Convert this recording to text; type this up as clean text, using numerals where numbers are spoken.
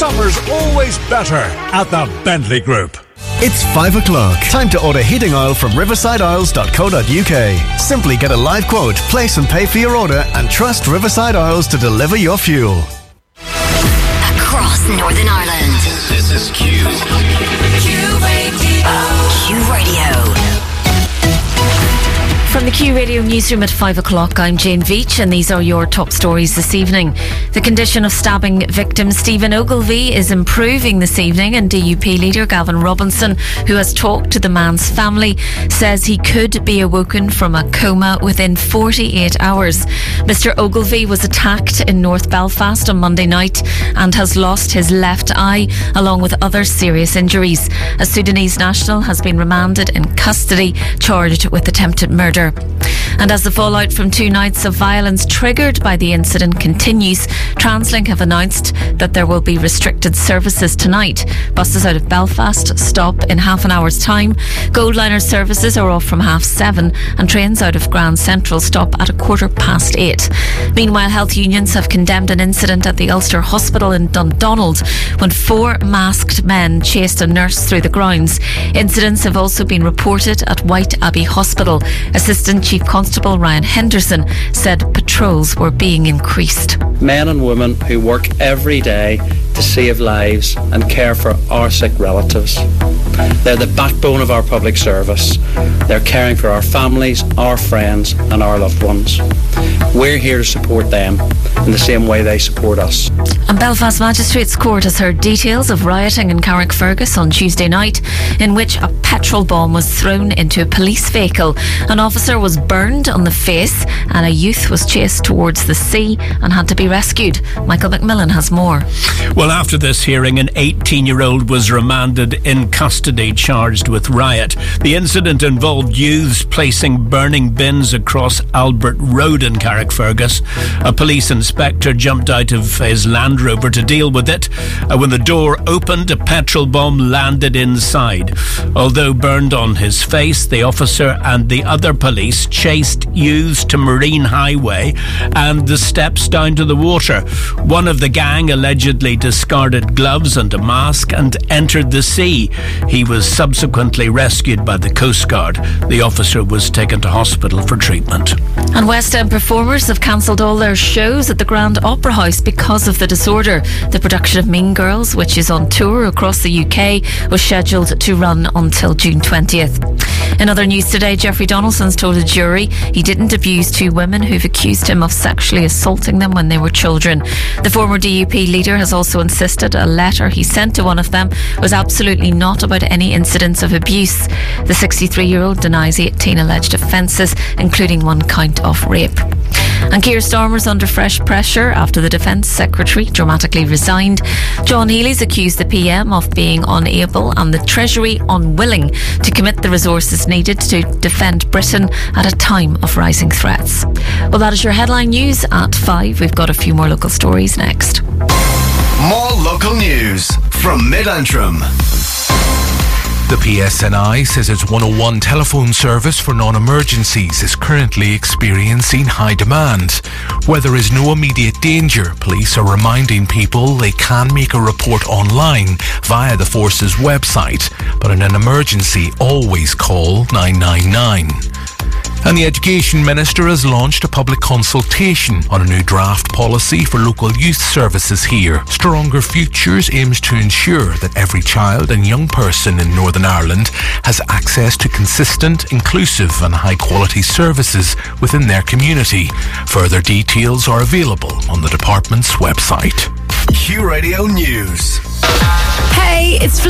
Summer's always better at the Bentley Group. It's 5 o'clock. Time to order heating oil from riversideoils.co.uk. Simply get a live quote, place and pay for your order, and trust Riverside Oils to deliver your fuel. Across Northern Ireland. This is Q. Q Radio. From the Q Radio newsroom at 5 o'clock, I'm Jane Veach, and these are your top stories this evening. The condition of stabbing victim Stephen Ogilvie is improving this evening, and DUP leader Gavin Robinson, who has talked to the man's family, says he could be awoken from a coma within 48 hours. Mr Ogilvie was attacked in North Belfast on Monday night and has lost his left eye, along with other serious injuries. A Sudanese national has been remanded in custody, charged with attempted murder. And as the fallout from 2 nights of violence triggered by the incident continues, TransLink have announced that there will be restricted services tonight. Buses out of Belfast stop in half an hour's time. Goldliner services are off from 7:30, and trains out of Grand Central stop at 8:15. Meanwhile, health unions have condemned an incident at the Ulster Hospital in Dundonald when 4 masked men chased a nurse through the grounds. Incidents have also been reported at White Abbey Hospital. Assistant Chief Constable Ryan Henderson said patrols were being increased. Men and women who work every day to save lives and care for our sick relatives. They're the backbone of our public service. They're caring for our families, our friends and our loved ones. We're here to support them in the same way they support us. And Belfast Magistrates Court has heard details of rioting in Carrickfergus on Tuesday night, in which a petrol bomb was thrown into a police vehicle. An officer was burned on the face and a youth was chased towards the sea and had to be rescued. Michael McMillan has more. Well, after this hearing, an 18-year-old was remanded in custody, charged with riot. The incident involved youths placing burning bins across Albert Road in Carrickfergus. A police inspector jumped out of his Land Rover to deal with it. When the door opened, a petrol bomb landed inside. Although burned on his face, the officer and the other police chased youths to Marine Highway and the steps down to the water. One of the gang allegedly discarded gloves and a mask and entered the sea. He was subsequently rescued by the Coast Guard. The officer was taken to hospital for treatment. And West End performers have cancelled all their shows at the Grand Opera House because of the disorder. The production of Mean Girls, which is on tour across the UK, was scheduled to run until June 20th. In other news today, Jeffrey Donaldson's told a jury he didn't abuse 2 women who've accused him of sexually assaulting them when they were children. The former DUP leader has also insisted a letter he sent to one of them was absolutely not about any incidents of abuse. The 63-year-old denies 18 alleged offences, including 1 count of rape. And Keir Starmer's under fresh pressure after the Defence Secretary dramatically resigned. John Healy's accused the PM of being unable and the Treasury unwilling to commit the resources needed to defend Britain at a time of rising threats. Well, that is your headline news at 5. We've got a few more local stories next. More local news from Mid-Antrim. The PSNI says its 101 telephone service for non-emergencies is currently experiencing high demand. Where there is no immediate danger, police are reminding people they can make a report online via the force's website, but in an emergency, always call 999. And the Education Minister has launched a public consultation on a new draft policy for local youth services here. Stronger Futures aims to ensure that every child and young person in Northern Ireland has access to consistent, inclusive and high-quality services within their community. Further details are available on the department's website. Q Radio News. Hey, it's